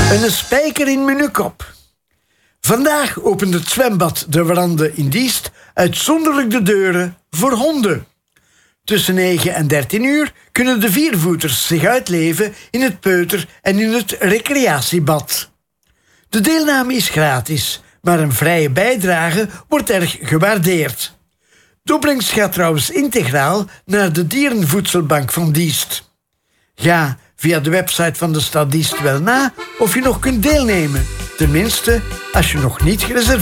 Een spijker in mijn kop. Vandaag opent het zwembad De Warande in Diest uitzonderlijk de deuren voor honden. Tussen 9 en 13 uur kunnen de viervoeters zich uitleven in het peuter- en in het recreatiebad. De deelname is gratis, maar een vrije bijdrage wordt erg gewaardeerd. De opbrengst gaat trouwens integraal naar de dierenvoedselbank van Diest. Ga via de website van de stad Diest wel na of je nog kunt deelnemen. Tenminste, als je nog niet gereserveerd